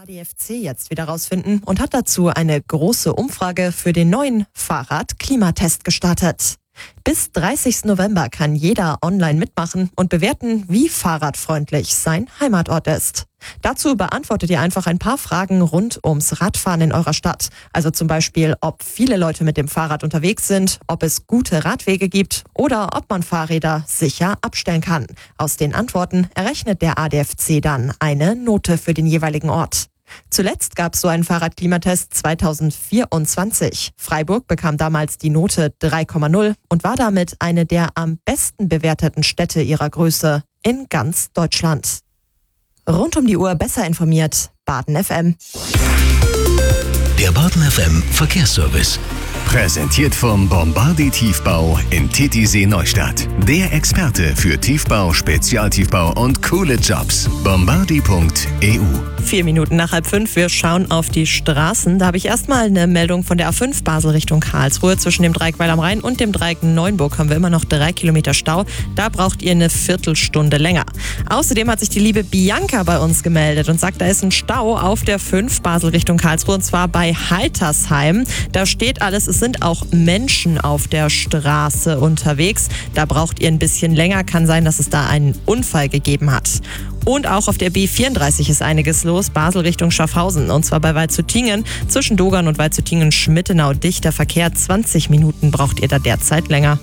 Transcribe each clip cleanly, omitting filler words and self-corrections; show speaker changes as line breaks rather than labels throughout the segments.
ADFC jetzt wieder rausfinden und hat dazu eine große Umfrage für den neuen Fahrrad-Klimatest gestartet. Bis 30. November kann jeder online mitmachen und bewerten, wie fahrradfreundlich sein Heimatort ist. Dazu beantwortet ihr einfach ein paar Fragen rund ums Radfahren in eurer Stadt. Also zum Beispiel, ob viele Leute mit dem Fahrrad unterwegs sind, ob es gute Radwege gibt oder ob man Fahrräder sicher abstellen kann. Aus den Antworten errechnet der ADFC dann eine Note für den jeweiligen Ort. Zuletzt gab es so einen Fahrradklimatest 2024. Freiburg bekam damals die Note 3,0 und war damit eine der am besten bewerteten Städte ihrer Größe in ganz Deutschland. Rund um die Uhr besser informiert, Baden FM.
Der Baden FM Verkehrsservice. Präsentiert vom Bombardi Tiefbau in Titisee Neustadt. Der Experte für Tiefbau, Spezialtiefbau und coole Jobs. Bombardi.eu.
4 Minuten nach 4:30. Wir schauen auf die Straßen. Da habe ich erstmal eine Meldung von der A5 Basel Richtung Karlsruhe. Zwischen dem Dreieck Weil am Rhein und dem Dreieck Neuenburg haben wir immer noch 3 Kilometer Stau. Da braucht ihr eine Viertelstunde länger. Außerdem hat sich die liebe Bianca bei uns gemeldet und sagt, da ist ein Stau auf der 5 Basel Richtung Karlsruhe und zwar bei Haltersheim. Da steht alles, es sind auch Menschen auf der Straße unterwegs. Da braucht ihr ein bisschen länger. Kann sein, dass es da einen Unfall gegeben hat. Und auch auf der B34 ist einiges los, Basel Richtung Schaffhausen. Und zwar bei Waldshüttingen. Zwischen Dogern und Waldshüttingen-Schmittenau dichter Verkehr. 20 Minuten braucht ihr da derzeit länger.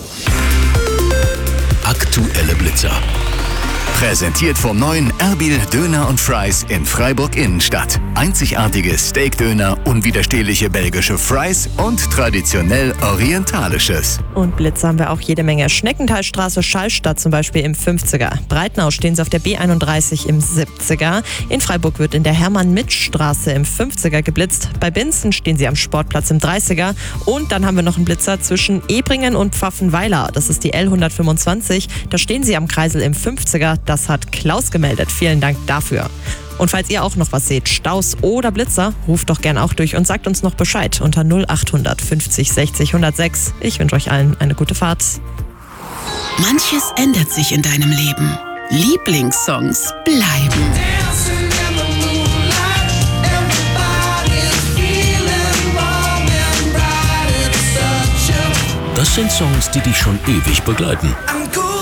Aktuelle Blitzer. Präsentiert vom neuen Erbil Döner und Fries in Freiburg Innenstadt. Einzigartige Steakdöner, unwiderstehliche belgische Fries und traditionell orientalisches.
Und Blitze haben wir auch jede Menge. Schneckenthalstraße, Schallstadt zum Beispiel im 50er. Breitnau stehen sie auf der B31 im 70er. In Freiburg wird in der Hermann-Mitsch-Straße im 50er geblitzt. Bei Binzen stehen sie am Sportplatz im 30er. Und dann haben wir noch einen Blitzer zwischen Ebringen und Pfaffenweiler. Das ist die L125. Da stehen sie am Kreisel im 50er. Das hat Klaus gemeldet. Vielen Dank dafür. Und falls ihr auch noch was seht, Staus oder Blitzer, ruft doch gern auch durch und sagt uns noch Bescheid unter 0800 50 60 106. Ich wünsche euch allen eine gute Fahrt.
Manches ändert sich in deinem Leben. Lieblingssongs bleiben.
Das sind Songs, die dich schon ewig begleiten.